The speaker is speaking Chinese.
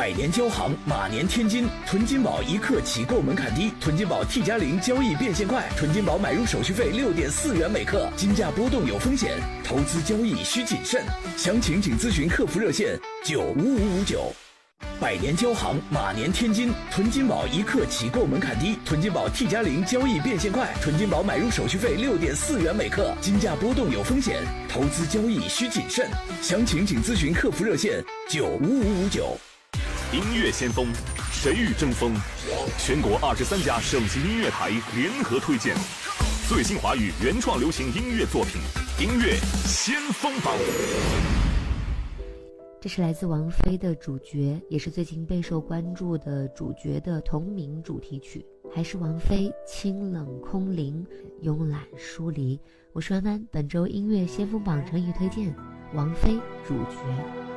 百年交行，马年天金。囤金宝一刻起购门槛低，囤金宝 T+0交易变现快，囤金宝买入手续费6.4元每克，金价波动有风险，投资交易需谨慎。详情请咨询客服热线95559。百年交行，马年天金。囤金宝一刻起购门槛低，囤金宝 T+0交易变现快，囤金宝买入手续费6.4元每克，金价波动有风险，投资交易需谨慎。详情请咨询客服热线95559。 音乐先锋，谁与争锋？全国23家省级音乐台联合推荐最新华语原创流行音乐作品，音乐先锋榜。 这是来自王菲的主角，也是最近备受关注的主角的同名主题曲，还是王菲清冷空灵，慵懒疏离。我是弯弯，本周音乐先锋榜诚意推荐王菲主角。